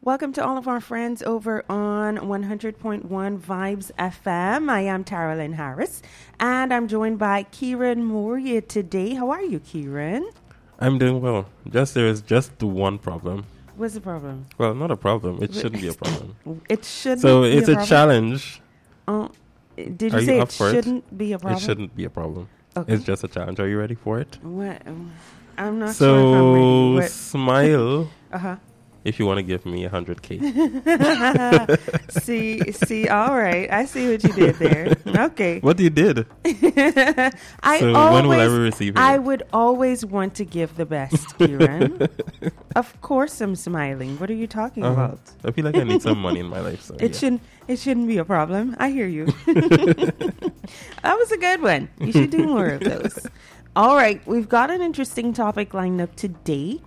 Welcome to all of our friends over on 100.1 Vibes FM. I am Tara Lynn Harris, and I'm joined by Kieran Moria today. How are you, Kieran? I'm doing well. There is just the one problem. What's the problem? Well, not a problem. It shouldn't be a problem. It shouldn't. So be it's a a problem? challenge. Did Are you say you it up for it? shouldn't be a problem? It shouldn't be a problem. Okay. It's just a challenge. Are you ready for it? What? I'm not sure if I'm ready. So But smile uh-huh. if you want to give me 100K. See, all right. I see what you did there. Okay. What you did? When will I be receiving I it? would always want to give the best, Kieran. Of course I'm smiling. What are you talking about? I feel like I need some money in my life. So It shouldn't be a problem. I hear you. That was a good one. You should do more of those. All right, we've got an interesting topic lined up today.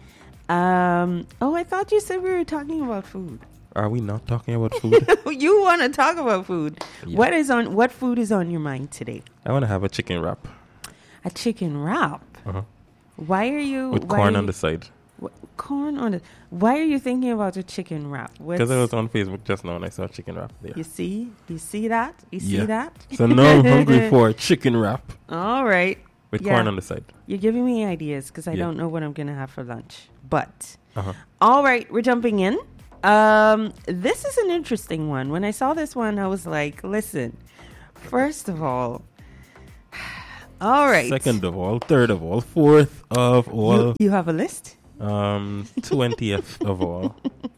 I thought you said we were talking about food. Are we not talking about food? You want to talk about food. Yeah. What food is on your mind today? I want to have a chicken wrap. A chicken wrap. Uh-huh. Why are you With corn on the side. Corn on it? Why are you thinking about a chicken wrap? Because I was on Facebook just now and I saw chicken wrap there. You see that? You see that? So now I'm hungry for a chicken wrap All right. with corn on the side. You're giving me ideas because I don't know what I'm going to have for lunch. But, Uh-huh. all right, we're jumping in. This is an interesting one. When I saw this one, I was like, listen, first of all, right. Second of all, third of all, fourth of all, You have a list? 20th of all.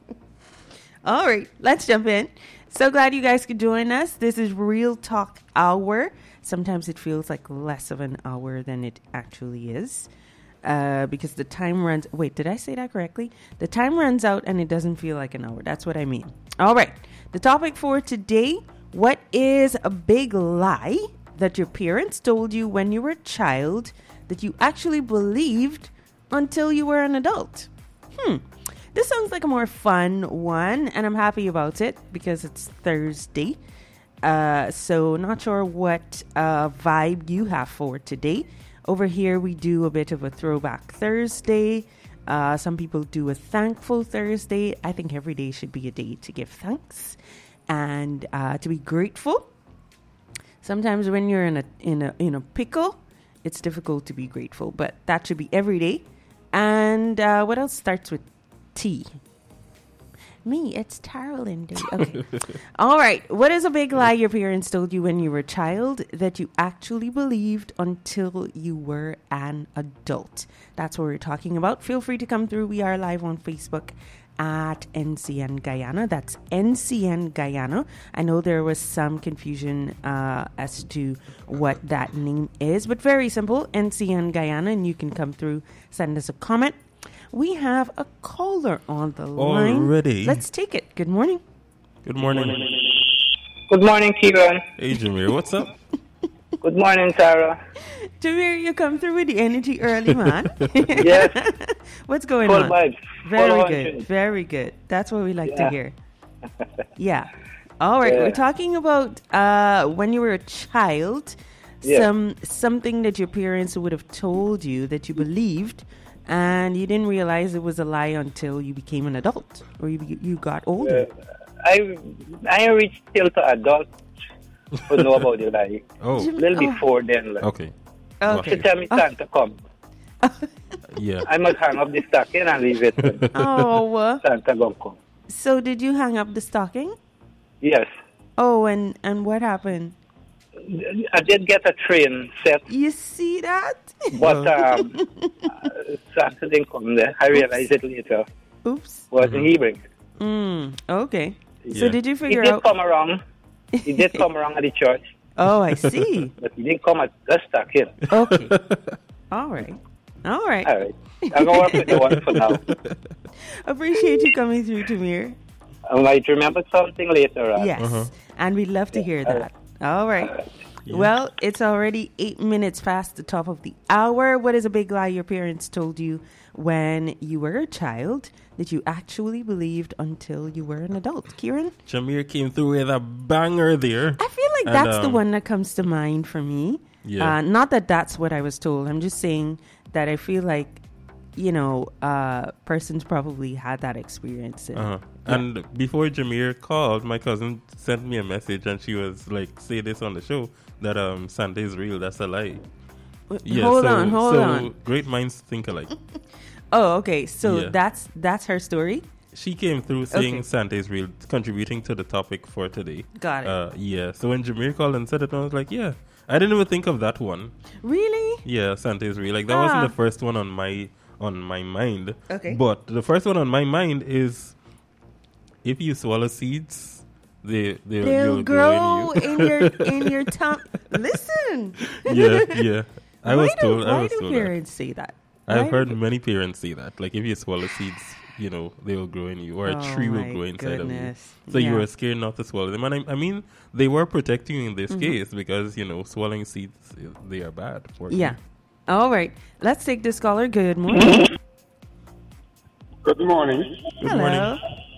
All right, let's jump in. So glad you guys could join us. This is Real Talk Hour. Sometimes it feels like less of an hour than it actually is. Because the time runs... Wait, did I say that correctly? The time runs out and it doesn't feel like an hour. That's what I mean. All right. The topic for today, what is a big lie that your parents told you when you were a child that you actually believed until you were an adult? This sounds like a more fun one, and I'm happy about it because it's Thursday. So not sure what vibe you have for today. Over here, we do a bit of a throwback Thursday. Some people do a thankful Thursday. I think every day should be a day to give thanks and to be grateful. Sometimes when you're in a pickle, it's difficult to be grateful, but that should be every day. And what else starts with T? Me, it's Tarolyn Day. Okay. All right. What is a big lie your parents told you when you were a child that you actually believed until you were an adult? That's what we're talking about. Feel free to come through. We are live on Facebook at NCN Guyana. That's NCN Guyana. I know there was some confusion as to what that name is, but very simple, NCN Guyana, and you can come through, send us a comment. We have a caller on the line. Already? Let's take it. Good morning. Good morning. Good morning, Kieran. Hey, Jameer, what's up? Good morning, Tara. Jameer, you come through with the energy early, man. Yes. What's going Full on? vibes. Very Full good. hunting. Very good. That's what we like to Yeah. hear. Yeah. All right. Yeah. We're talking about when you were a child, Yeah. something that your parents would have told you that you believed, and you didn't realize it was a lie until you became an adult or you got older. I reached till to adult to know about the lie. Oh, A little before then. Like. okay. Okay. She tell me Santa come. Yeah. I must hang up the stocking and leave it. Oh. Santa gonna come. So did you hang up the stocking? Yes. Oh, and what happened? I did get a train set, You see that? but Santa didn't come there. I realized it later. Oops. Wasn't he bring? Okay. So Yeah. did you He figure did out? come around. He did come around at the church, Oh, I see. but he didn't come at the stocking. Okay. All right. All right. All right. I'm going to work with the one for now. Appreciate you coming through, Tamir. I might remember something later on. Yes. And we'd love to hear that. All right. Yeah. Well, it's already 8 minutes past the top of the hour. What is a big lie your parents told you when you were a child that you actually believed until you were an adult? Kieran? Jameer came through with a banger there. I feel like And, that's the one that comes to mind for me. Yeah. Not that that's what I was told. I'm just saying that I feel like persons probably had that experience. And before Jameer called, my cousin sent me a message, and she was like, "Say this on the show that Santa is real. That's a lie." Hold on. Great minds think alike. Oh, okay. So that's her story. She came through saying Santa is real, contributing to the topic for today. Got it. So when Jameer called and said it, I was like, yeah. I didn't even think of that one. Really? Yeah, Santa is real. Like, that wasn't the first one on my mind. Okay. But the first one on my mind is, if you swallow seeds, they'll grow in your tongue. Listen. Yeah. Why do parents say that? I've heard many parents say that. Like, if you swallow seeds, they will grow in you, or a tree will grow inside of you. So you were scared not to swallow them. And I mean, they were protecting you in this case because, swallowing seeds, they are bad for you. Yeah. All right. Let's take this caller. Good morning. Good morning. Hello.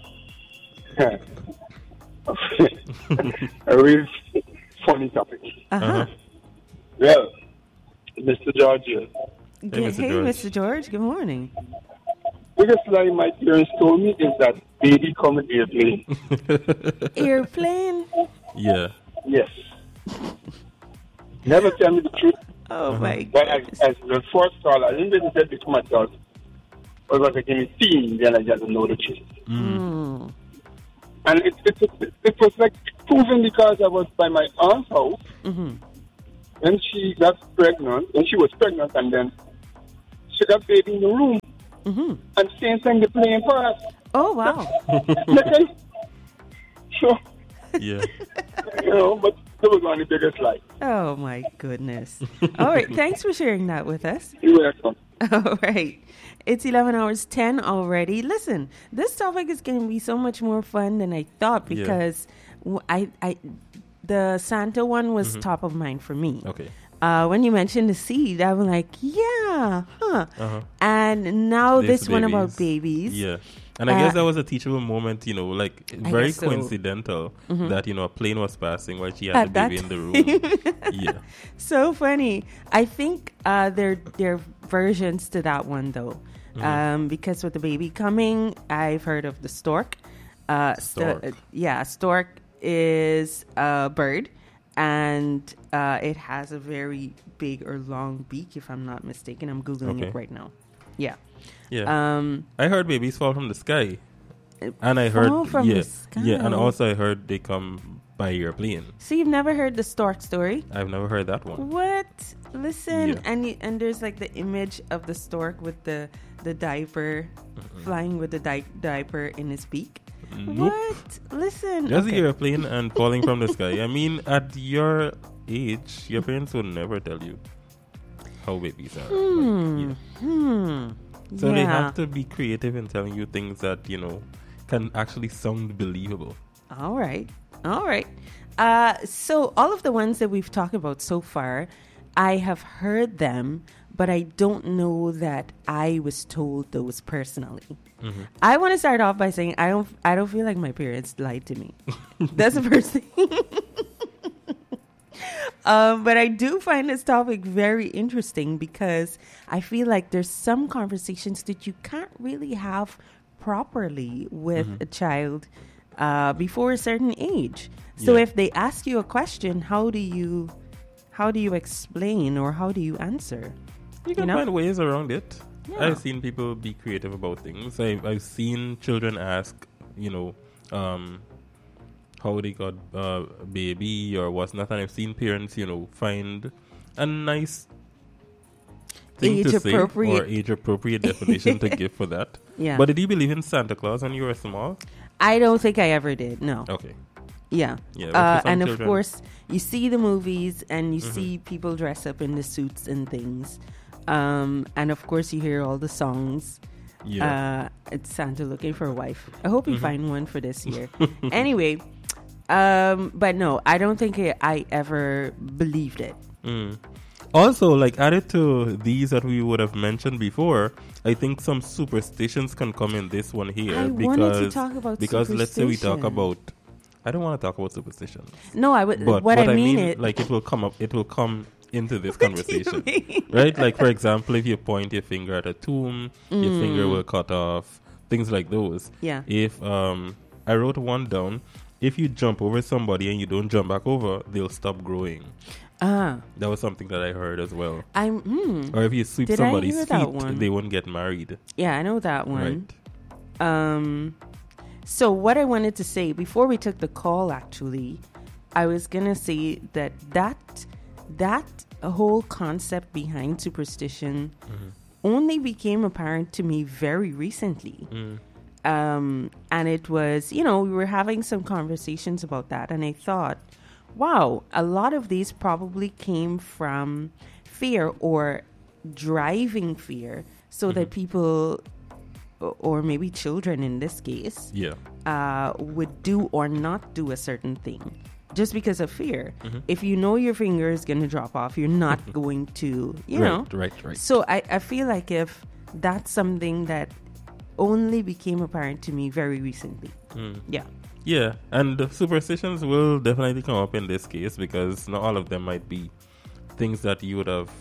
A real funny topic. Well, Mr. George here. Hey, Mr. George. Good morning. Biggest lie my parents told me is that baby come in airplane. Airplane? Yeah. Yes. Never tell me the truth. Oh my God. But as the first call, I didn't really get to myself. But once I gave me teen, then I got to know the truth. Mm. And it was like proven because I was by my aunt's house. Mm-hmm. When she got pregnant, when she was pregnant, and then she got baby in the room. Mm-hmm. And same thing, they're playing for us. Oh, wow. Okay. So, yeah. But that was one of the biggest lie. Oh, my goodness. All right. Thanks for sharing that with us. You're welcome. All right. It's 11:10 already. Listen, this topic is going to be so much more fun than I thought because the Santa one was top of mind for me. Okay. When you mentioned the seed, I was like, yeah, huh. And now this one about babies. Yeah. And I guess that was a teachable moment, very coincidental that, a plane was passing while she had the baby in the room. Yeah. So funny. I think there are versions to that one, though. Because with the baby coming, I've heard of the stork. Stork is a bird. And it has a very big or long beak, if I'm not mistaken. I'm Googling it right now. Yeah. Yeah. I heard babies fall from the sky. And I heard the sky. Yeah, and also I heard they come by airplane. So you've never heard the stork story? I've never heard that one. What? Listen, and there's like the image of the stork with the diaper flying with the diaper in his beak. Nope. What? Listen. Just the airplane and falling from the sky. I mean, at your age, your parents would never tell you how babies are. So they have to be creative in telling you things that, can actually sound believable. All right. So all of the ones that we've talked about so far, I have heard them, but I don't know that I was told those personally. Mm-hmm. I want to start off by saying I don't feel like my parents lied to me. That's the first thing. But I do find this topic very interesting because I feel like there's some conversations that you can't really have properly with a child before a certain age. So if they ask you a question, how do you explain or how do you answer? You can find ways around it. Yeah. I've seen people be creative about things. I've seen children ask, how they got a baby or what's not. And I've seen parents, find a nice thing to say or age-appropriate definition to give for that. Yeah. But did you believe in Santa Claus when you were small? I don't think I ever did, no. Okay. Yeah. And of course, you see the movies and you see people dress up in the suits and things. And of course, you hear all the songs. Yeah. It's Santa looking for a wife. I hope you find one for this year. Anyway, but no, I don't think I ever believed it. Also, added to these that we would have mentioned before, I think some superstitions can come in this one here. I wanted to talk about because let's say we talk about. I don't want to talk about superstitions. No, what I mean is it will come up. It will come into this conversation, right? Like, for example, if you point your finger at a tomb, your finger will cut off, things like those. Yeah. If I wrote one down, if you jump over somebody and you don't jump back over, they'll stop growing. That was something that I heard as well. Or if you sweep somebody's feet, they won't get married. Yeah, I know that one. Right. So what I wanted to say before we took the call, actually, I was going to say that whole concept behind superstition only became apparent to me very recently. And it was, we were having some conversations about that. And I thought, wow, a lot of these probably came from fear or driving fear so that people, or maybe children in this case, would do or not do a certain thing just because of fear. If you know your finger is going to drop off, you're not going to, know. Right. So I feel like if that's something that only became apparent to me very recently. Yeah, and superstitions will definitely come up in this case because not all of them might be things that you would have,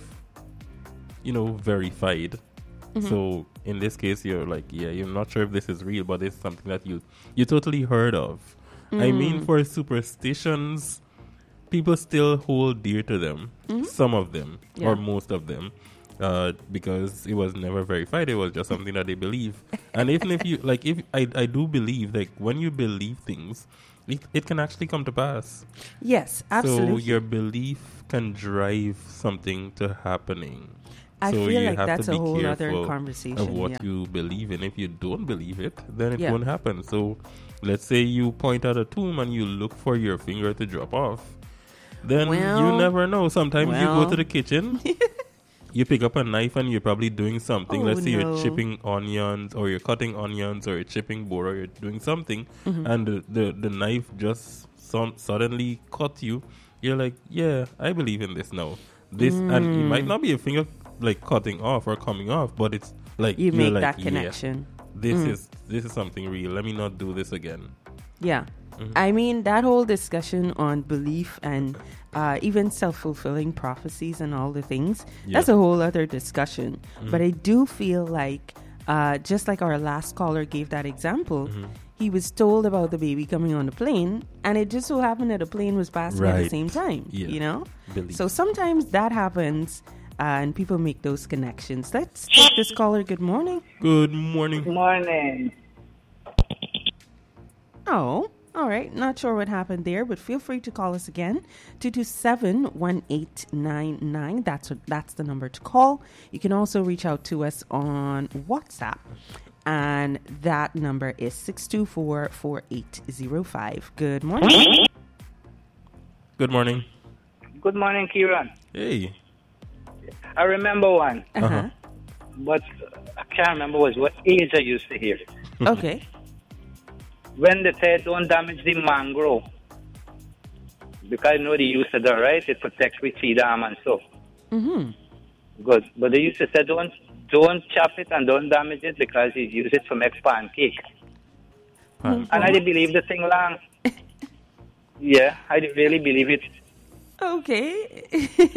verified. So in this case, you're like, you're not sure if this is real, but it's something that you totally heard of. I mean, for superstitions, people still hold dear to them. Some of them, or most of them. Because it was never verified, it was just something that they believe. And even if you I do believe, like, when you believe things, it can actually come to pass. Yes, absolutely. So your belief can drive something to happening. I so feel you like have that's to be a whole other careful conversation of what you believe in. If you don't believe it, then it won't happen. So let's say you point at a tomb and you look for your finger to drop off, then you never know. Sometimes you go to the kitchen. You pick up a knife and you're probably doing something. Let's say you're chipping onions, or you're cutting onions, or you're chipping board, or you're doing something, and the knife just suddenly cut you. You're like, yeah, I believe in this now. This and it might not be a finger like cutting off or coming off, but it's like you make that connection. Yeah, this is something real. Let me not do this again. Yeah. I mean, that whole discussion on belief and even self-fulfilling prophecies and all the things, that's a whole other discussion. But I do feel like, just like our last caller gave that example, he was told about the baby coming on the plane, and it just so happened that the plane was passing at the same time, Belief. So sometimes that happens, and people make those connections. Let's take this caller. Good morning. Good morning. Good morning. Oh, all right. Not sure what happened there, but feel free to call us again. 227-1899. That's the number to call. You can also reach out to us on WhatsApp, and that number is 624-4805. Good morning. Good morning. Good morning, Kieran. Hey. I remember one, but I can't remember what age I used to hear it. Okay. When they say don't damage the mangrove, because I know they used to do, right? It protects with seed arm and so. Good. But they used to say don't chop it and don't damage it because you use it for make pancake. And I didn't believe the thing long. Yeah, I didn't really believe it. Okay.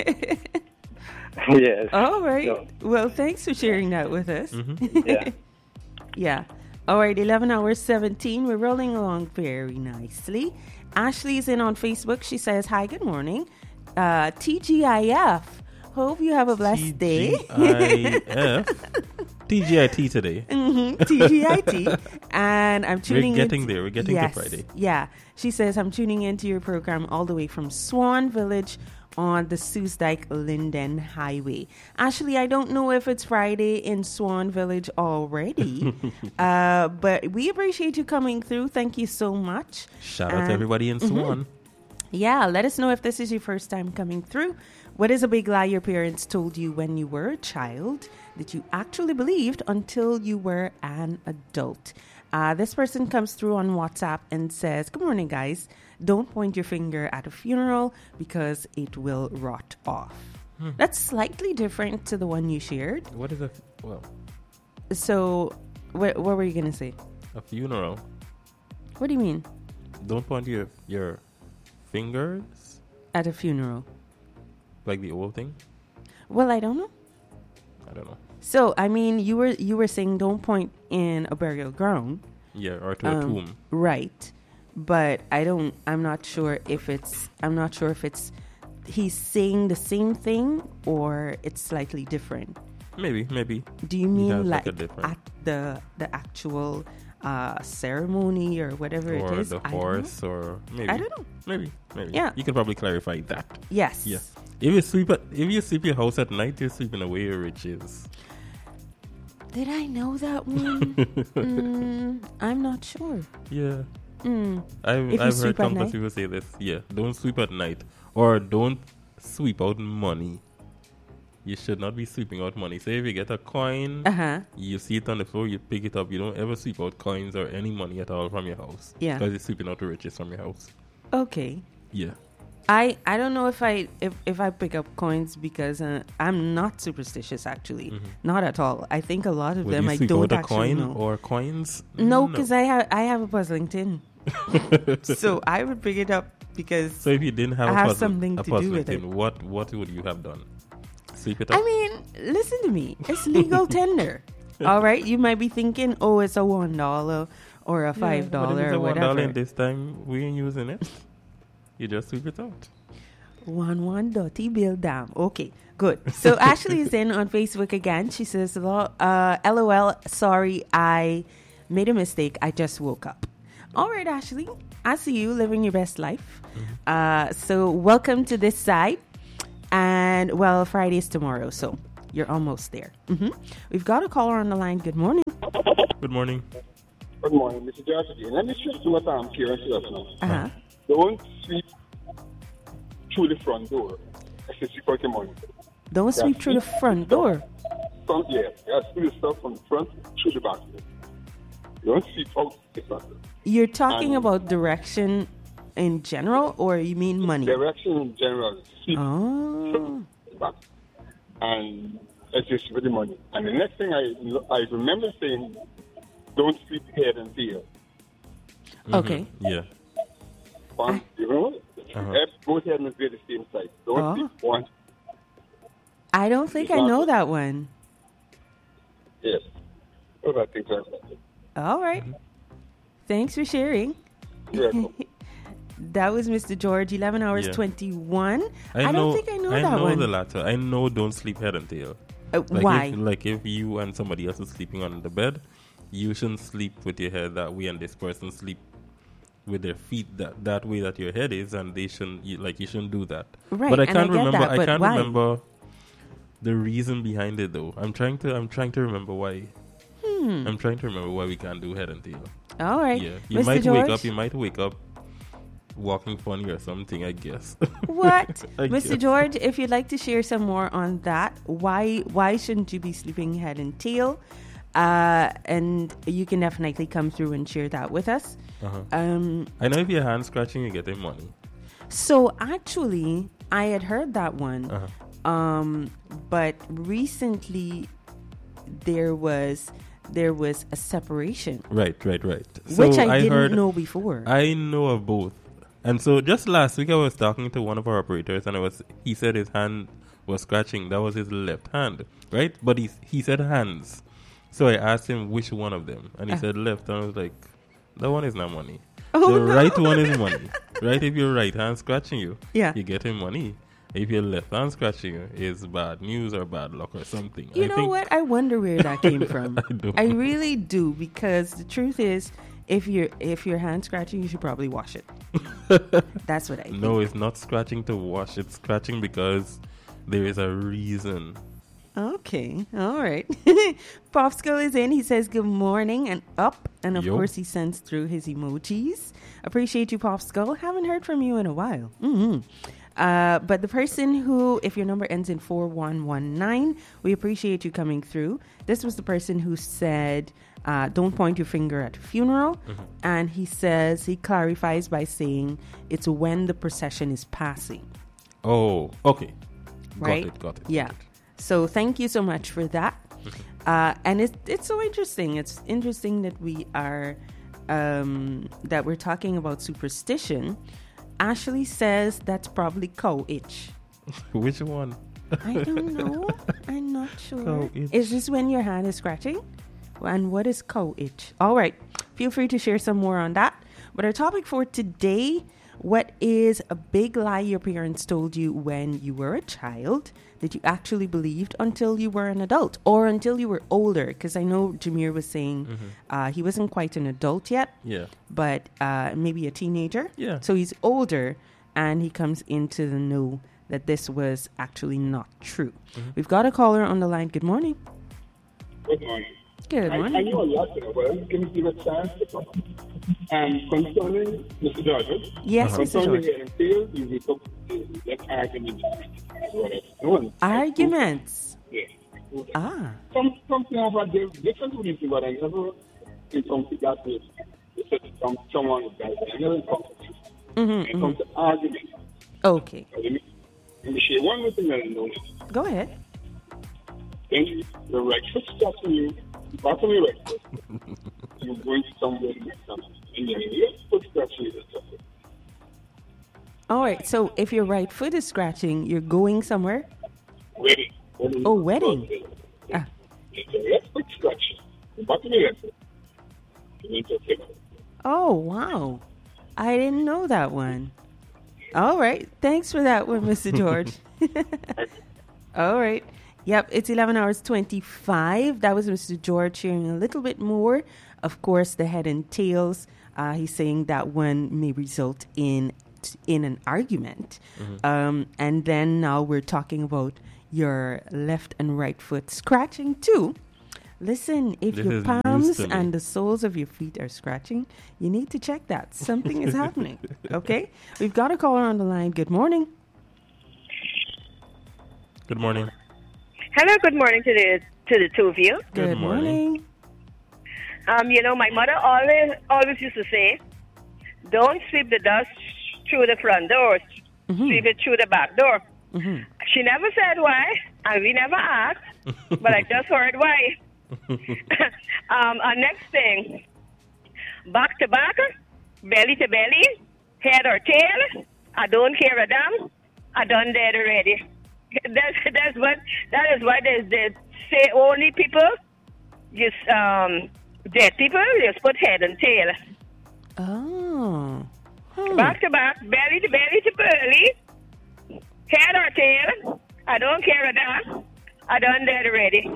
Yes. All right. So, well, thanks for sharing that with us. Yeah. Yeah. All right, 11 hours 17. We're rolling along very nicely. Ashley's in on Facebook. She says, hi, good morning. TGIF. Hope you have a blessed day. TGIT today. TGIT. And I'm tuning in. We're getting there. We're getting to Friday. Yeah. She says, I'm tuning into your program all the way from Swan Village on the Soesdijk-Linden Highway. Ashley, I don't know if it's Friday in Swan Village already, but we appreciate you coming through. Thank you so much. Shout out to everybody in Swan. Yeah, let us know if this is your first time coming through. What is a big lie your parents told you when you were a child that you actually believed until you were an adult? This person comes through on WhatsApp and says, good morning, guys. Don't point your finger at a funeral because it will rot off. That's slightly different to the one you shared. What is a... Well... So, what were you going to say? A funeral. What do you mean? Don't point your fingers? At a funeral. Like the old thing? Well, I don't know. So, I mean, you were saying don't point in a burial ground. Yeah, or to a tomb. Right. But I'm not sure if it's he's saying the same thing or it's slightly different. Maybe. Do you mean like at the actual ceremony or whatever or it is? The horse or maybe. I don't know. Maybe. Yeah. You could probably clarify that. Yes. Yeah. If you sweep your house at night, you're sweeping away your riches. Did I know that one? I'm not sure. Yeah. I've heard countless people say this. Yeah. Don't sweep at night. Or don't sweep out money. You should not be sweeping out money. So if you get a coin, you see it on the floor, you pick it up. You don't ever sweep out coins or any money at all from your house. Yeah. Because you're sweeping out the riches from your house. Okay. Yeah. I don't know if I pick up coins because I'm not superstitious actually, not at all. I think a lot of them I don't actually know. Or coins? No, because I have a Puzzlington, so I would pick it up because. So if you didn't have I have something to do with it, what would you have done? Sweep it up. I mean, listen to me. It's legal tender. All right, you might be thinking, oh, it's a $1 or a $5 or whatever. $1 this time we ain't using it. You just sweep it out. 1 dirty bill down. Okay, good. So Ashley is in on Facebook again. She says, LOL, sorry, I made a mistake. I just woke up. All right, Ashley, I see you living your best life. So welcome to this side. And, well, Friday is tomorrow, so you're almost there. We've got a caller on the line. Good morning. Good morning. Good morning, Mr. George. Let me stress to what Kieran said now. Don't sweep through the front door. I said, sweep out your money. Don't sweep through the front door? Yeah, you have to do the stuff from the front through the back. You don't sweep out the front door. You're talking about direction in general, or you mean money? Direction in general. Sweep through the back. And it's just with the money. And the next thing I remember saying, don't sweep head and tail. Okay. Yeah. You know? Both head must be at the same side. Don't sweep one. I don't think I know that one. Yes. I think that's it. All right. Thanks for sharing. That was Mr. George, 11 hours 21. I don't think I know that one. I know the latter. I know don't sleep head and tail. Why? If you and somebody else is sleeping on the bed, you shouldn't sleep with your head that way, and this person sleep with their feet that way that your head is, and they shouldn't. You shouldn't do that. Right. But I can't remember. I can't remember the reason behind it though. I'm trying to remember why. I'm trying to remember why we can't do head and tail. All right. Yeah. You might wake up walking funny or something, I guess. What? Mr. George, if you'd like to share some more on that, why shouldn't you be sleeping head and tail? And you can definitely come through and share that with us. I know if you're hand scratching, you're getting money. So actually, I had heard that one. But recently there was a separation. Right. Which I didn't know before. I know of both. And so just last week I was talking to one of our operators, and he said his hand was scratching. That was his left hand, right? But he said hands. So I asked him which one of them, and he said left. And I was like, that one is not money. The right one is money, right? If your right hand scratching you, you're getting money. If your left hand scratching you, is bad news or bad luck or something. You know what? I wonder where that came from. I really do, because the truth is, if your hand scratching, you should probably wash it. That's what I think. No, it's not scratching to wash. It's scratching because there is a reason. Okay. All right. Popsicle is in. He says good morning and up. And of course, he sends through his emojis. Appreciate you, Popsicle. Haven't heard from you in a while. But the person who, if your number ends in 4119, we appreciate you coming through. This was the person who said, don't point your finger at a funeral. And he clarifies by saying it's when the procession is passing. Oh, okay. Right? Got it. Yeah. So thank you so much for that. And it's so interesting. It's interesting that we are, that we're talking about superstition. Ashley says that's probably cow itch. Which one? I don't know. I'm not sure. Cow itch. Is this when your hand is scratching? And what is cow itch? All right. Feel free to share some more on that. But our topic for today, what is a big lie your parents told you when you were a child that you actually believed until you were an adult or until you were older? Because I know Jameer was saying he wasn't quite an adult yet. Yeah. But maybe a teenager. Yeah. So he's older and he comes into the know that this was actually not true. We've got a caller on the line. Good morning. Good morning. Good morning. I know a lot of well, can you give a chance to talk? Concerning Mr. George. Yes, Mr. George. Arguments. Yes. Ah. Something about the different reason, but I never encountered that with someone that I never encountered. It comes to argument. Okay. Let me share one more thing that I know. Go ahead. Then the right foot stops you, back on your right foot. You're going somewhere with something. And then your left foot scratching is something. All right. So if your right foot is scratching, you're going somewhere? Wedding. Oh, wedding. Ah. If your left foot scratching, the back of your left foot, you need to take it. Oh, wow. I didn't know that one. All right. Thanks for that one, Mr. George. All right. Yep, it's 11 hours 25. That was Mr. George sharing a little bit more. Of course, the head and tails. He's saying that one may result in an argument. And then now we're talking about your left and right foot scratching too. Listen, if This your is palms news to me. and the soles of your feet are scratching, you need to check that. Something is happening. Okay? We've got a caller on the line. Good morning. Good morning. Hello, good morning to the two of you. Good morning. You know, my mother always used to say, don't sweep the dust through the front door, sweep it through the back door. She never said why, and we never asked, but I just heard why. Next thing, back to back, belly to belly, head or tail, I don't care a damn, I done that already. That is what they say. Only people, just dead people, just put head and tail. Oh. Back to back, belly to belly, head or tail. I don't care a damn. I done that already.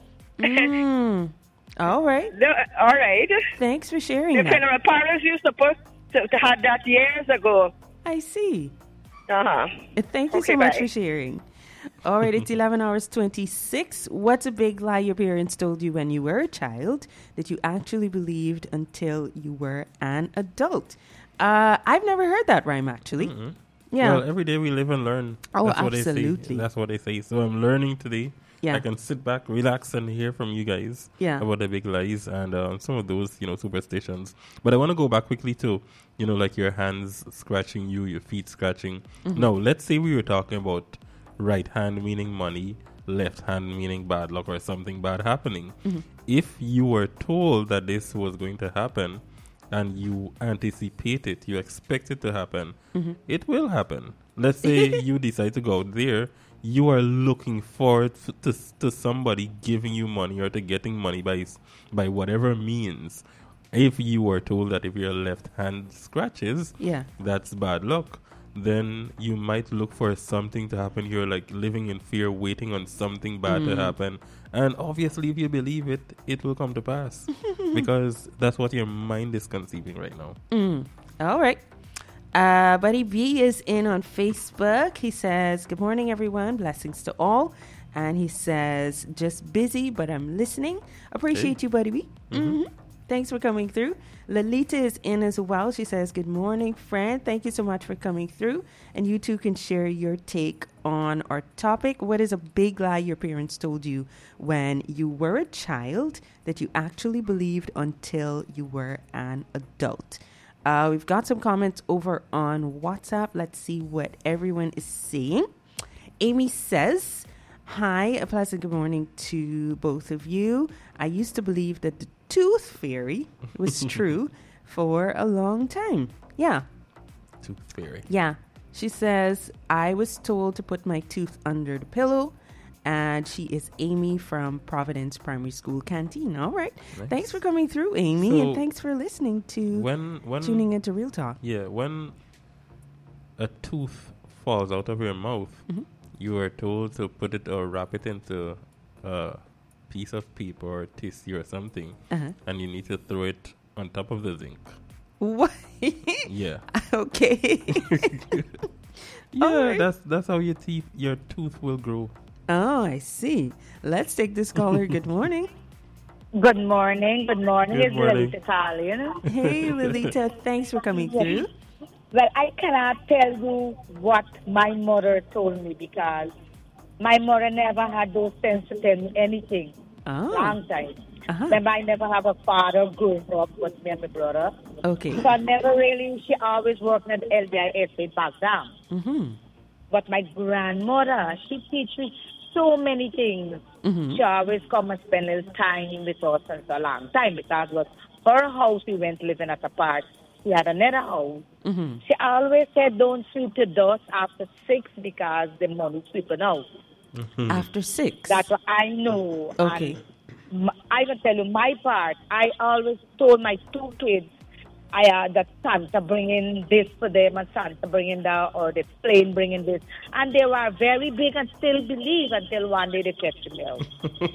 All right. All right. Thanks for sharing The that. funeral parlors used to put to have that years ago. I see. Uh-huh. Thank you Okay, so much bye. for sharing. All right, it's 11 hours 26. What's a big lie your parents told you when you were a child that you actually believed until you were an adult? I've never heard that rhyme, actually. Yeah. Well, every day we live and learn. Oh, That's what they absolutely. say. That's what they say. So I'm learning today. Yeah. I can sit back, relax, and hear from you guys Yeah. about the big lies and some of those, superstitions. But I want to go back quickly to, like your hands scratching you, your feet scratching. Now, let's say we were talking about right hand meaning money, left hand meaning bad luck or something bad happening. If you were told that this was going to happen and you anticipate it, you expect it to happen, it will happen. Let's say you decide to go out there, you are looking forward to somebody giving you money or to getting money by whatever means. If you were told that if your left hand scratches, that's bad luck, then you might look for something to happen. You're like living in fear, waiting on something bad to happen. And obviously, if you believe it, it will come to pass because that's what your mind is conceiving right now. All right. Buddy B is in on Facebook. He says, good morning, everyone. Blessings to all. And he says, just busy, but I'm listening. Appreciate you, Buddy B. Thanks for coming through. Lalita is in as well. She says, good morning, friend. Thank you so much for coming through. And you too can share your take on our topic. What is a big lie your parents told you when you were a child that you actually believed until you were an adult? We've got some comments over on WhatsApp. Let's see what everyone is saying. Amy says, hi, a pleasant good morning to both of you. I used to believe that the tooth fairy was true for a long time. Yeah. Tooth fairy. Yeah. She says, I was told to put my tooth under the pillow. And she is Amy from Providence Primary School Canteen. All right. Nice. Thanks for coming through, Amy. So and thanks for listening to tuning into Real Talk. Yeah, when a tooth falls out of your mouth, you are told to put it or wrap it into a piece of paper or tissue or something. And you need to throw it on top of the zinc. What? Yeah. Okay. Yeah, right. That's how your tooth will grow. Oh, I see. Let's take this caller. Good morning. Good morning. Good morning. Good morning. It's Lilita calling. Hey, Lilita. Thanks for coming through. Well, I cannot tell you what my mother told me because my mother never had those sense to tell me anything. Long time. Remember, I never have a father growing up with me and my brother. Okay. So I never really, she always worked at the LBISA back down. But my grandmother, she teach me so many things. She always come and spend a little time with us for a long time because it was her house we went living at apart. She had another house. She always said don't sweep the dust after 6 because the money sweeping out. After 6? That's what I know. Okay. And I can tell you my part. I always told my 2 kids that Santa bringing this for them and Santa bringing that, or the plane bringing this. And they were very big and still believe until one day they catch me out.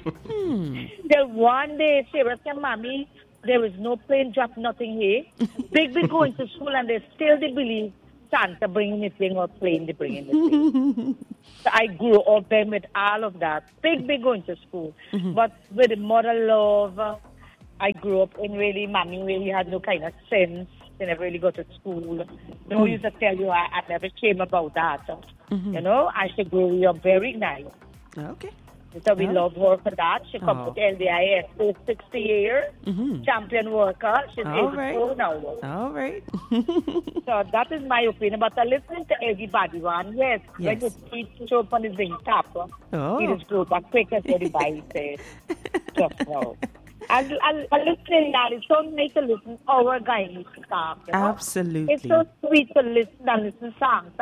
Then one day, she was saying, Mommy, there is no plane drop, nothing here. Big going to school and they still believe Santa bringing the thing or plane they bringing the thing. So I grew up then with all of that. Big going to school. But with the mother love, I grew up in really, Mommy really had no kind of sense. They never really go to school. No used to tell you I never came about that. You know, I should grow up very nice. Okay. So we love her for that. She come to LDIS for 60 years. Champion worker. She's 84 now. All right. So that is my opinion. But I listen to everybody one. Yes. When you teach up on the zinc top, it is good. But quick as everybody says. Just now. I listen that. It's so nice to listen our guy needs to talk. You know? Absolutely. It's so sweet to listen and listen song.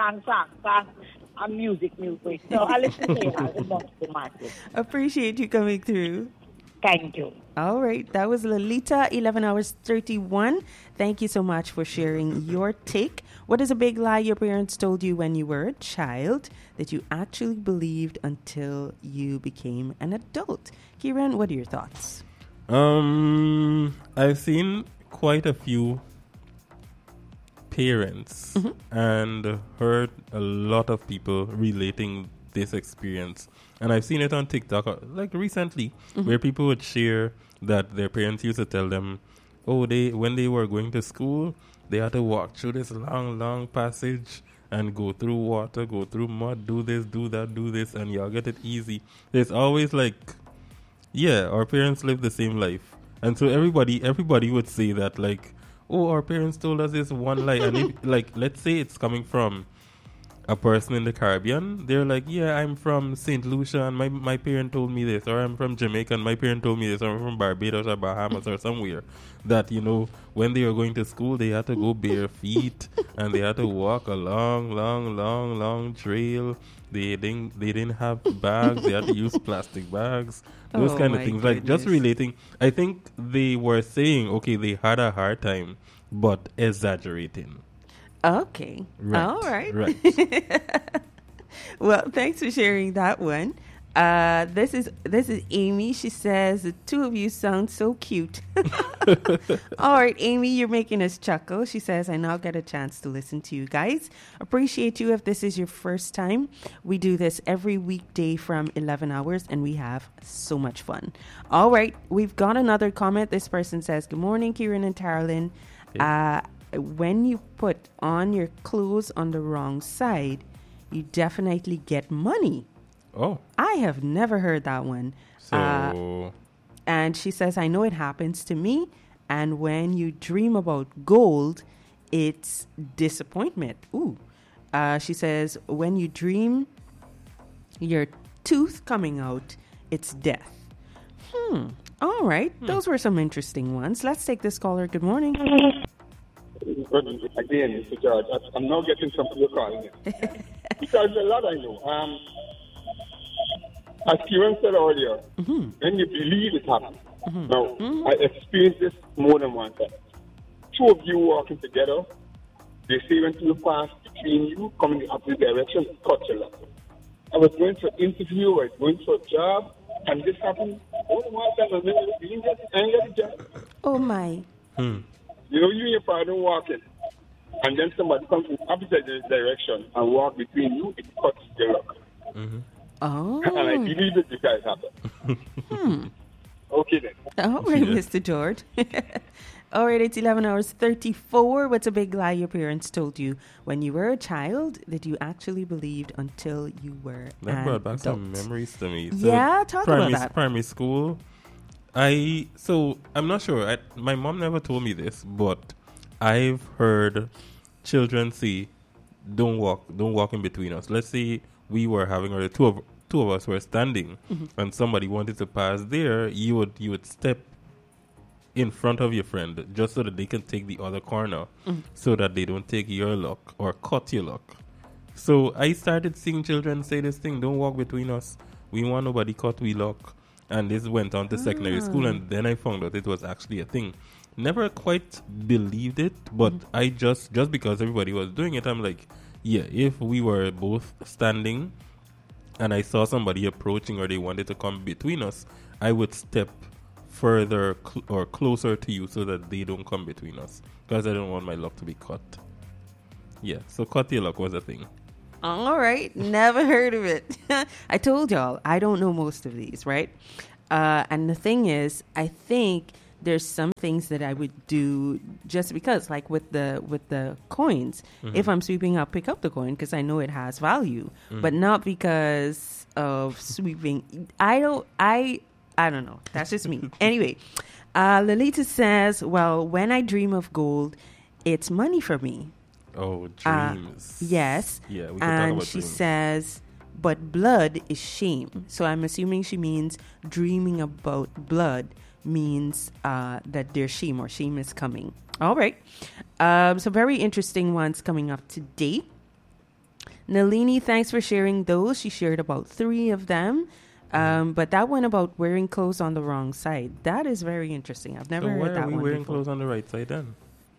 And music. So I listen to you. Appreciate you coming through. Thank you. All right. That was Lolita, 11 hours 31. Thank you so much for sharing your take. What is a big lie your parents told you when you were a child that you actually believed until you became an adult? Kieran, what are your thoughts? I've seen quite a few parents and heard a lot of people relating this experience. And I've seen it on TikTok, like recently, where people would share that their parents used to tell them, when they were going to school, they had to walk through this long passage and go through water, go through mud, do this, do that, do this, and y'all get it easy. It's always like, our parents live the same life. And so everybody would say that, like, our parents told us this one lie. And if, like, let's say it's coming from a person in the Caribbean, they're like, I'm from St. Lucia and my parent told me this, or I'm from Jamaica and my parent told me this, or I'm from Barbados or Bahamas or somewhere, that, when they were going to school, they had to go bare feet and they had to walk a long trail. They didn't have bags. They had to use plastic bags. Those kind of things. Goodness. Like, just relating. I think they were saying, they had a hard time, but exaggerating. Okay. Right. All right. Right. Well, thanks for sharing that one. This is Amy. She says the two of you sound so cute. All right, Amy, you're making us chuckle. She says, I now get a chance to listen to you guys. Appreciate you if this is your first time. We do this every weekday from 11 hours and we have so much fun. All right, we've got another comment. This person says, good morning, Kieran and Tarlin. When you put on your clothes on the wrong side, you definitely get money. Oh. I have never heard that one. So. And she says, I know it happens to me. And when you dream about gold, it's disappointment. Ooh. She says, when you dream your tooth coming out, it's death. All right. Those were some interesting ones. Let's take this caller. Good morning. again, Mr. George, I'm now getting some people calling it. Because a lot I know. As Kieran said earlier, when you believe it happens. Now, I experienced this more than one time. Two of you walking together, they say when you pass between you, coming in the opposite direction, cut your luck. I was going for an interview, I was going for a job, and this happened. Only one time I didn't get a job. Oh, my. You know, you and your partner walking, and then somebody comes in the opposite direction and walk between you, it cuts your luck. Oh. And I believe it because it happened. Okay, then. All right, Mr. George. All right, it's 11 hours 34. What's a big lie your parents told you when you were a child that you actually believed until you were That brought back some memories to me. So talk about that. Primary school. I'm not sure. My mom never told me this, but I've heard children say, don't walk in between us. Let's say we were having, or two of us were standing, and somebody wanted to pass there, you would step in front of your friend just so that they can take the other corner, so that they don't take your luck or cut your luck. So I started seeing children say this thing, don't walk between us. We want nobody cut we luck. And this went on to secondary school, and then I found out it was actually a thing. Never quite believed it, but I just because everybody was doing it, I'm like, yeah, if we were both standing and I saw somebody approaching or they wanted to come between us, I would step further or closer to you so that they don't come between us, because I don't want my luck to be cut. Yeah, so cut your luck was a thing. All right, never heard of it. I told y'all, I don't know most of these, right? And the thing is, I think there's some things that I would do just because, like with the coins. If I'm sweeping, I'll pick up the coin because I know it has value, but not because of sweeping. I don't know. That's just me. Anyway, Lolita says, well, when I dream of gold, it's money for me. Oh, dreams. Yes. Yeah, we can talk and about she dreams. says, but blood is shame. So I'm assuming she means dreaming about blood means that there's shame or shame is coming. All right. So very interesting ones coming up today. Nalini, thanks for sharing those. She shared about 3 of them. But that one about wearing clothes on the wrong side, that is very interesting. I've never heard that one. Why are we wearing before. clothes on the right side then?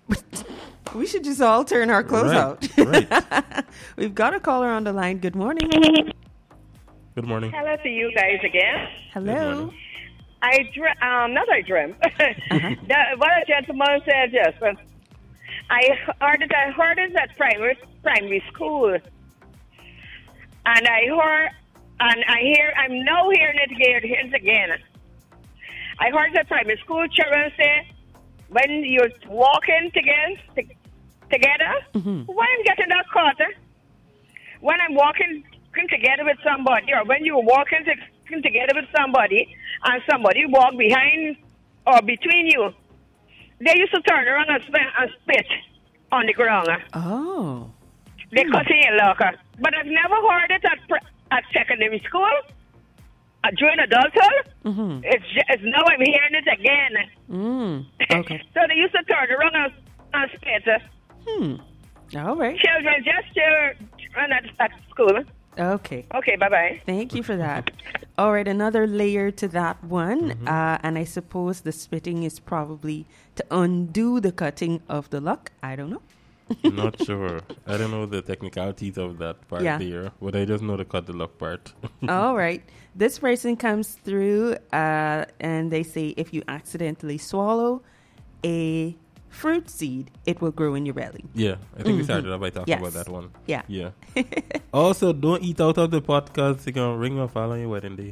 We should just all turn our clothes out. Right. We've got a caller on the line. Good morning. Good morning. Hello to you guys again. Hello. I dreamt. What a gentleman said, yes. But I heard it at primary school. And I'm now hearing it again. I heard the primary school children say, when you're walking together, why I'm getting that caught? When I'm walking together with somebody, or when you're walking together with somebody, and somebody walk behind or between you, they used to turn around and spit on the ground. Oh. They cut in your locker. But I've never heard it at secondary school. During adulthood, it's now I'm hearing it again. Okay. So they used to turn around and spit. All right. Children just run at school. Okay. Okay, bye-bye. Thank you for that. All right, another layer to that one. And I suppose the spitting is probably to undo the cutting of the luck. I don't know. Not sure. I don't know the technicalities of that part there, but I just know the cut the luck part. All right. This person comes through and they say if you accidentally swallow a fruit seed, it will grow in your belly. Yeah, I think we started off by talking about that one. Yeah. Yeah. Also, don't eat out of the pot because you're going to ring or fall on your wedding day.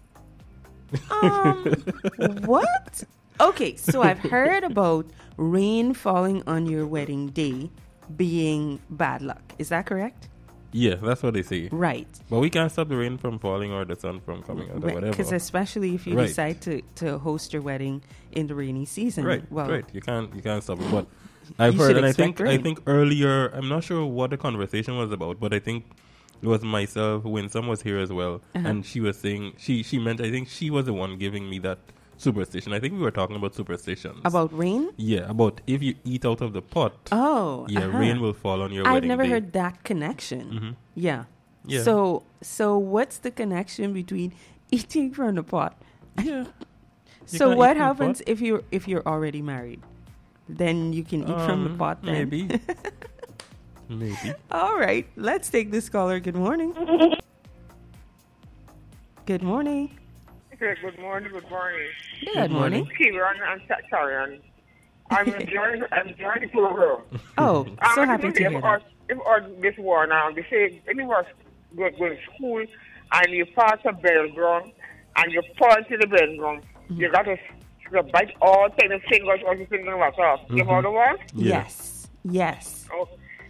What? Okay, so I've heard about rain falling on your wedding day being bad luck. Is that correct? Yeah, that's what they say. Right. But we can't stop the rain from falling or the sun from coming out or whatever. Because especially if you decide to host your wedding in the rainy season. Right, well, right. You can't stop it. But I've heard, and I think earlier, I'm not sure what the conversation was about, but I think it was myself, Winsome was here as well, and she was saying, she meant, I think she was the one giving me that superstition. I think we were talking about superstitions. About rain? Yeah, about if you eat out of the pot. Oh, rain will fall on your wedding day. I've never heard that connection. Mm-hmm. Yeah. Yeah. So what's the connection between eating from the pot? Yeah. So what happens if you're already married? Then you can eat from the pot then? Maybe. Maybe. All right. Let's take this caller. Good morning. Good morning. Good morning. Good morning. Kieran and Sharon. I'm enjoying the program. Oh, so happy to hear that. If this war now, they say anyone go to school and you pass a bell ground and you point to the bell ground, you got to bite all 10 fingers or your finger off. You know the one? Yes. Oh.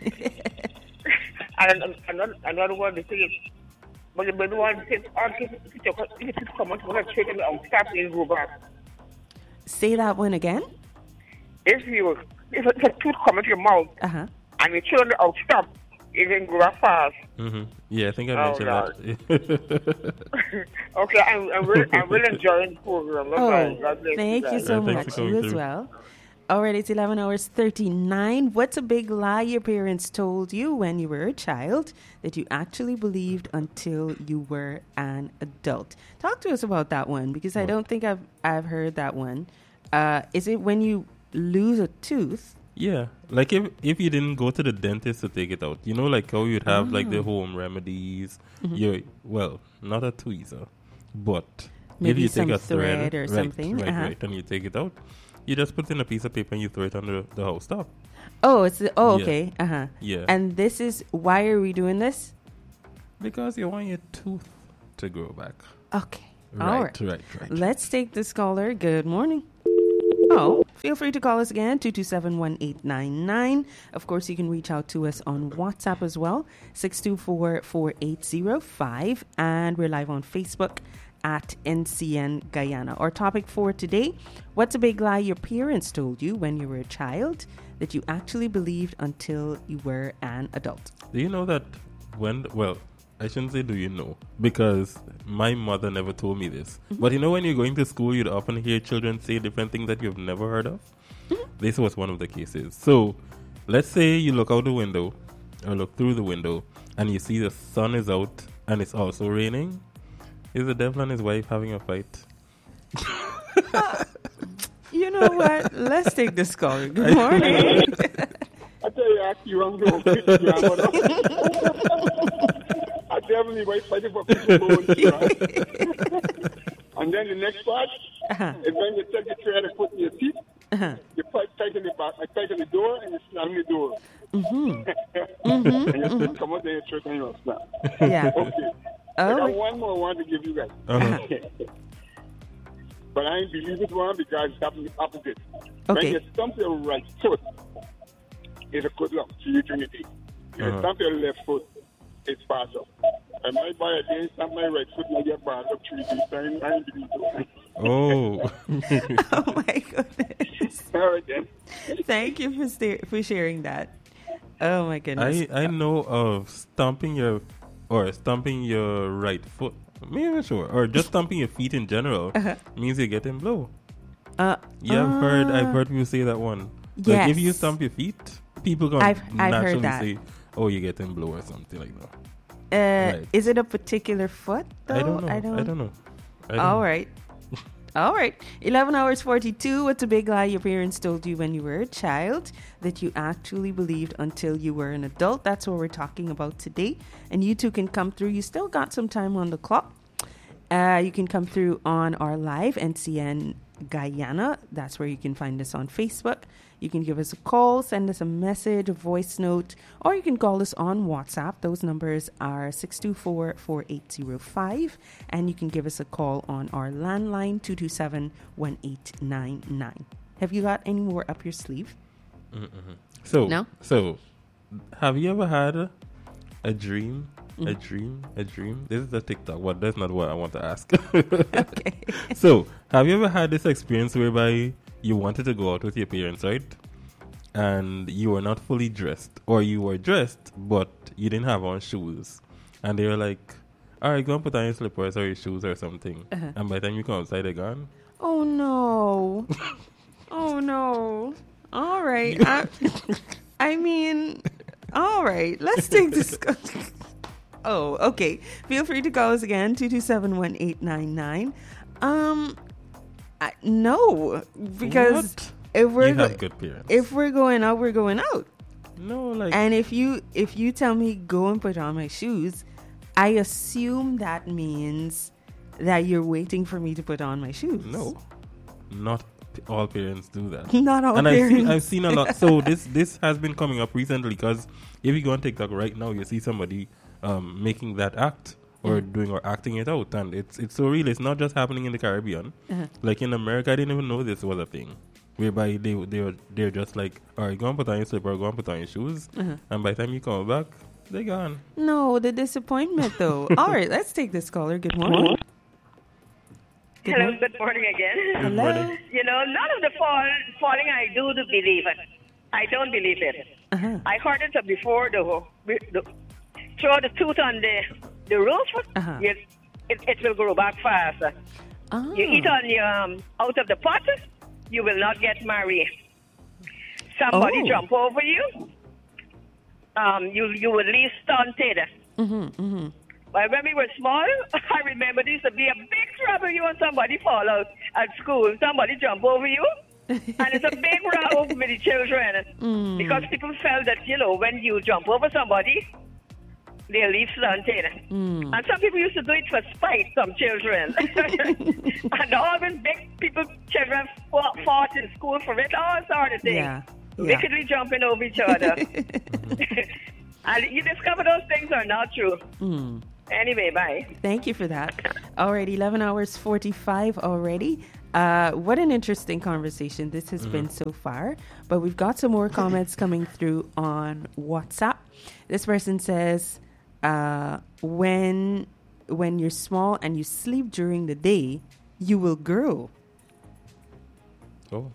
And another one, they say, but the one says, if you come out, you're going to stop and go back. Say that one again. If a tooth come out your mouth and you chew on the out stop, you can go back fast. Mm-hmm. Yeah, I think I mentioned that. Okay, I'm really enjoying the program. Thank you so much. You as well. All right, it's 11 hours 39. What's a big lie your parents told you when you were a child that you actually believed until you were an adult? Talk to us about that one, because I don't think I've heard that one. Is it when you lose a tooth? Yeah, like if you didn't go to the dentist to take it out, you know, like how you'd have like the home remedies. Not a tweezer, but maybe if you take a thread or something, right, and you take it out, you just put in a piece of paper and you throw it on the house top. Oh, okay. Yeah. And this is, why are we doing this? Because you want your tooth to grow back. Okay. Right. Let's take this caller. Good morning. Oh, feel free to call us again, 227-1899. Of course, you can reach out to us on WhatsApp as well, 624-4805. And we're live on Facebook at NCN Guyana. Our topic for today, what's a big lie your parents told you when you were a child that you actually believed until you were an adult? Do you know that I shouldn't say do you know, because my mother never told me this. Mm-hmm. But you know, when you're going to school, you'd often hear children say different things that you've never heard of. Mm-hmm. This was one of the cases. So let's say you look out the window or look through the window and you see the sun is out and it's also raining. Is the devil and his wife having a fight? You know what? Let's take this call. Good morning. I tell you, you wrong. I definitely wait fighting for people. And then the next part is when you take the tray and put in your teeth. You tighten the door and you slam the door. And you just come out there and you and you snap. Yeah. Okay. I got one more one to give you guys. But I ain't believe it one because it's happening the opposite. Okay. When you stump your right foot, it's a good luck to you during the day. When you stump your left foot, it's bad luck. I might buy a day, stump my right foot, and I get bad luck 3 days. I ain't believe it. Oh. Oh, my goodness. All right, then. Thank you for sharing that. Oh, my goodness. I know of stomping your right foot. Maybe sure. Or just stomping your feet in general means you're getting blow. I've heard people say that one. Yes. Like if you stomp your feet, people gonna naturally say, "Oh, you're getting blow" or something like that. Right. Is it a particular foot though? I don't know. All right. All right. 11 hours 42. What's a big lie your parents told you when you were a child that you actually believed until you were an adult? That's what we're talking about today. And you two can come through. You still got some time on the clock. You can come through on our live NCN Guyana. That's where you can find us on Facebook. You can give us a call, send us a message, a voice note, or you can call us on WhatsApp. Those numbers are 624-4805, and you can give us a call on our landline, 227-1899. Have you got any more up your sleeve? No? So, have you ever had a dream? A dream? This is a TikTok, but that's not what I want to ask. Okay. So, have you ever had this experience whereby you wanted to go out with your parents, right? And you were not fully dressed, or you were dressed, but you didn't have on shoes. And they were like, all right, go and put on your slippers or your shoes or something. And by the time you come outside, they're gone. Oh, no. Oh, no. All right. I mean, all right. Let's take this. Oh, okay. Feel free to call us again, 227-1899. No, because if we're going out, we're going out. No, like, and if you tell me go and put on my shoes, I assume that means that you're waiting for me to put on my shoes. No, not all parents do that. Not all parents. And I've seen a lot. So this has been coming up recently because if you go on TikTok right now, you see somebody making that act or doing or acting it out, and it's so real. It's not just happening in the Caribbean. Like in America, I didn't even know this was a thing, whereby they're just like, all right, go and put on your slipper, go and put on your shoes, and by the time you come back, they're gone. No, the disappointment though. All right, let's take this caller. Good morning. Hello, good morning again. Good morning. You know, none of the falling I do believe it. I don't believe it. I heard it before the throw the tooth on the roof. It will grow back fast. You eat on your out of the pot, you will not get married. Somebody jump over you, you will leave stunted. But when we were small, I remember there used to be a big trouble. You and somebody fall out at school. Somebody jump over you. And it's a big row with the children. Because people felt that, you know, when you jump over somebody, they'll leave stunted. And some people used to do it for spite, some children. And always big children fought in school for it, all sorts of things. Yeah. Wickedly jumping over each other. And you discover those things are not true. Anyway, bye. Thank you for that. All right, 11 hours 45 already. What an interesting conversation this has been so far. But we've got some more comments coming through on WhatsApp. This person says, when you're small and you sleep during the day, you will grow. Oh.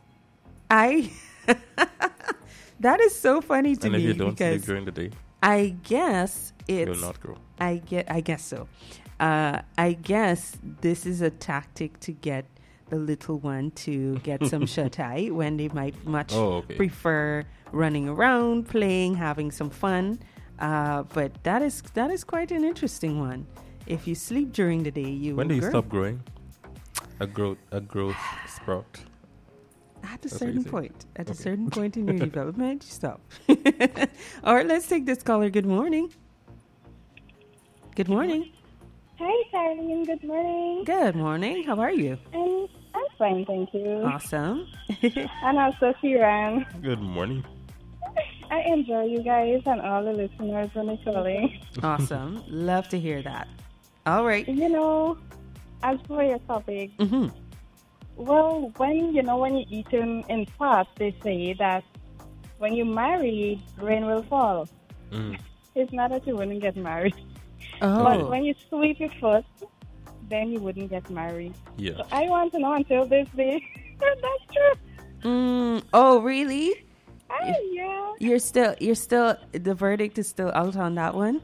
That is so funny to me. And if you don't sleep during the day, I guess you'll not grow. I guess so. I guess this is a tactic to get the little one to get some shut-eye when they might much prefer running around, playing, having some fun. But that is quite an interesting one. If you sleep during the day, you when will do you grow. stop growing? A growth sprout. At a certain point. At a certain point in your development, you stop. All right, let's take this caller. Good morning. Good morning. Hi, Charlene. Good morning. Good morning. How are you? I'm fine, thank you. Awesome. And also, Shiran. Good morning. I enjoy you guys and all the listeners when they're calling. Awesome. Love to hear that. All right. You know, as for your topic, well, when you eat in pots, they say that when you marry, rain will fall. It's not that you wouldn't get married. But when you sweep your foot, then you wouldn't get married. Yeah. So I want to know until this day if that's true. Oh, really? Yeah. You're still the verdict is still out on that one.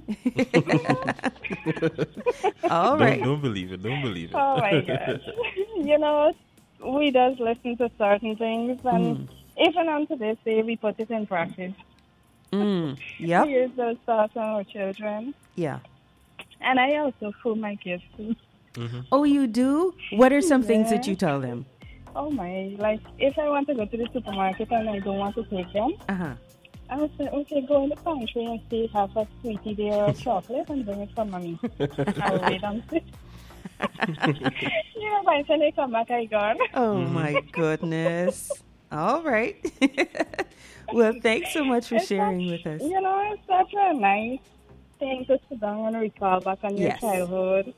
All right. Don't believe it. Oh my gosh. You know, we just listen to certain things, and even unto this day, we put it in practice. Yep. We use those thoughts on our children. Yeah. And I also fool my kids too. Oh, you do? What are some things that you tell them? Oh my! Like if I want to go to the supermarket and I don't want to take them, I would say, okay, go in the pantry and see if have a sweetie there or chocolate and bring it for mommy. I'll wait and see. You know, by the time they come back, I gone. Oh my goodness! All right. Well, thanks so much for sharing with us. You know, it's such a nice thing to sit down and recall back on your childhood.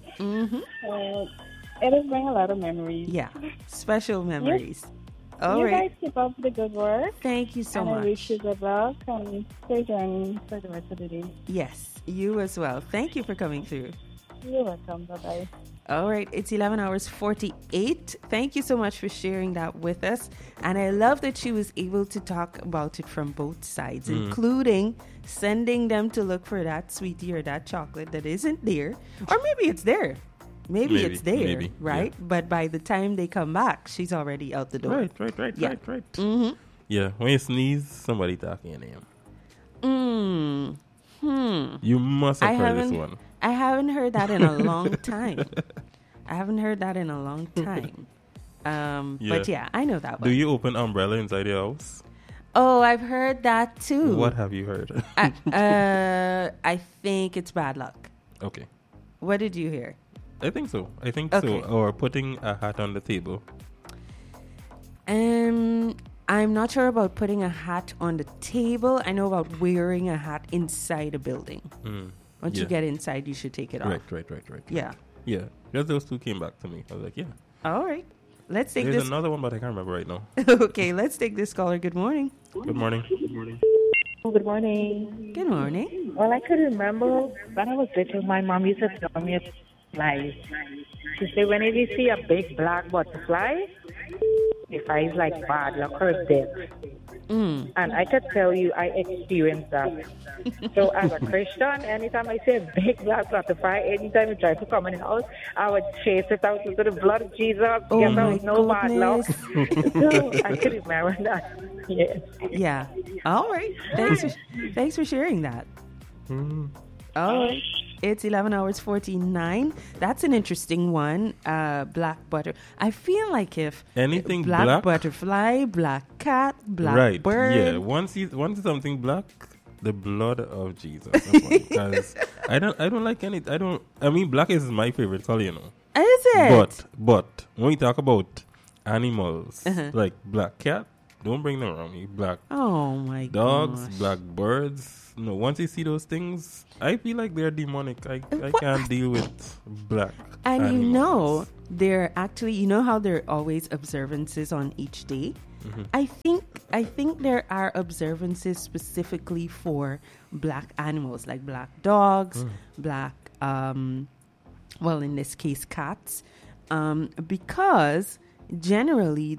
It has bring a lot of memories. Yeah, special memories. All you right. guys keep up the good work. Thank you so much. I wish you good luck and stay journey for the rest of the day. Yes, you as well. Thank you for coming through. You're welcome. Bye-bye. All right, it's 11 hours 48. Thank you so much for sharing that with us. And I love that she was able to talk about it from both sides, including sending them to look for that sweetie or that chocolate that isn't there. Or maybe it's there. maybe it's there, right? Yeah. But by the time they come back, she's already out the door. Right. Yeah. Right. Mm-hmm. Yeah, when you sneeze, somebody talking your name. You must have heard this one. I haven't heard that in a long time. But yeah, I know that one. Do you open umbrella inside your house? Oh, I've heard that too. What have you heard? I think it's bad luck. Okay. What did you hear? I think so. So. Or putting a hat on the table. I'm not sure about putting a hat on the table. I know about wearing a hat inside a building. Once you get inside, you should take it off. Right. Yeah. Yeah. Just those two came back to me. I was like, yeah. All right. Let's take There's another one, but I can't remember right now. Okay, let's take this caller. Good morning. Good morning. Good morning. Good morning. Well, I could remember when I was little, my mom used to tell me flies. She said, whenever you see a big black butterfly, the fly is like bad luck or death. And I could tell you, I experienced that. So as a Christian, anytime I see a big black butterfly, anytime it tries to come in the house, I would chase it out into the blood of Jesus. Oh get my out, no bad luck. goodness. So I could remember that. Yes. Yeah. All right. Thanks for sharing that. All right. It's 11 hours 49. That's an interesting one. Black butter. I feel like if anything black butterfly, black cat, black bird. Yeah. Once it's something black, the blood of Jesus. Because I don't like any. I mean, black is my favorite color. You know. Is it? But when we talk about animals like black cat, don't bring them around me. Black. Oh my dogs, gosh. black birds. No, once you see those things, I feel like they're demonic. I can't deal with black And animals. you know, they're actually, you know how there are always observances on each day? I think there are observances specifically for black animals, like black dogs, black, well, in this case, cats, because generally